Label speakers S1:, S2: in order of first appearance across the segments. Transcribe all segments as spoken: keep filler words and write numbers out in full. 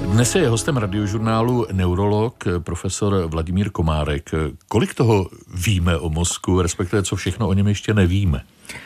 S1: Dnes je hostem radiožurnálu neurolog profesor Vladimír Komárek. Kolik toho víme o mozku, respektive co všechno o něm ještě nevíme?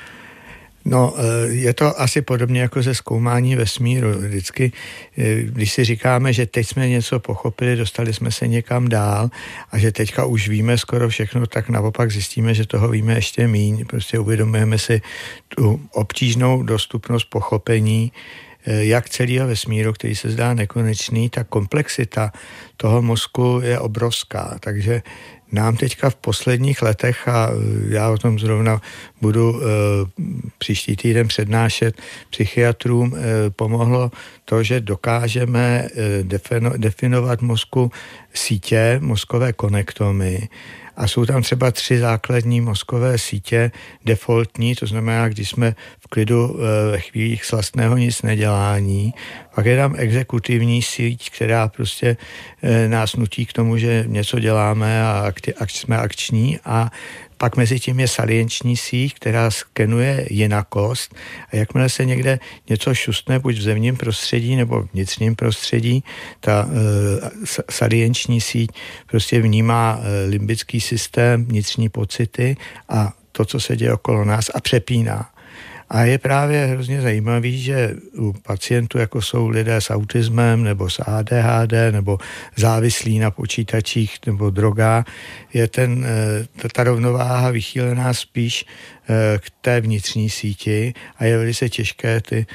S2: No, je to asi podobně jako ze zkoumání vesmíru. Vždycky, když si říkáme, že teď jsme něco pochopili, dostali jsme se někam dál a že teďka už víme skoro všechno, tak naopak zjistíme, že toho víme ještě míň. Prostě uvědomujeme si tu obtížnou dostupnost pochopení, jak celého vesmíru, který se zdá nekonečný, ta komplexita toho mozku je obrovská. Takže nám teďka v posledních letech, a já o tom zrovna budu e, příští týden přednášet psychiatrům, e, pomohlo to, že dokážeme e, defino, definovat mozku sítě, mozkové konektomy. A jsou tam třeba tři základní mozkové sítě defaultní, to znamená, když jsme v klidu ve chvílích slastného nic nedělání. Pak je tam exekutivní síť, která prostě nás nutí k tomu, že něco děláme a ak- jsme akční, a pak mezi tím je salienční síť, která skenuje jinakost, a jakmile se někde něco šustne, buď v zemním prostředí nebo v vnitřním prostředí, ta e, salienční síť prostě vnímá e, limbický systém, vnitřní pocity a to, co se děje okolo nás, a přepíná. A je právě hrozně zajímavý, že u pacientů, jako jsou lidé s autismem nebo s A D H D nebo závislí na počítačích nebo drogách, je ten, ta rovnováha vychýlená spíš k té vnitřní síti a je velice těžké ty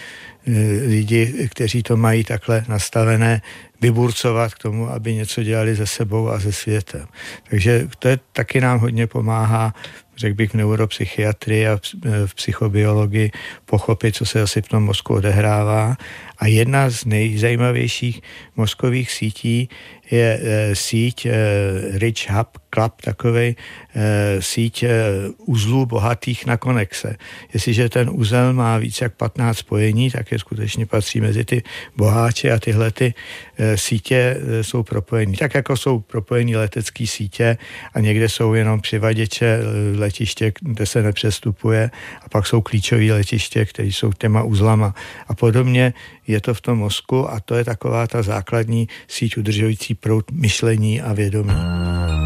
S2: lidi, kteří to mají takhle nastavené, vyburcovat k tomu, aby něco dělali se sebou a se světem. Takže to je, taky nám hodně pomáhá, řekl bych, v neuropsychiatrii a v psychobiologii pochopit, co se asi v tom mozku odehrává. A jedna z nejzajímavějších mozkových sítí je e, síť e, Rich Hub Club, takovej e, síť e, uzlů bohatých na konexe. Jestliže ten uzel má více jak patnáct spojení, tak je skutečně patří mezi ty boháče a tyhle ty e, sítě e, jsou propojení. Tak jako jsou propojení letecké sítě a někde jsou jenom přivaděče letiště, kde se nepřestupuje, a pak jsou klíčové letiště, které jsou těma uzlama. A podobně je to v tom mozku a to je taková ta základní síť udržující proud myšlení a vědomí.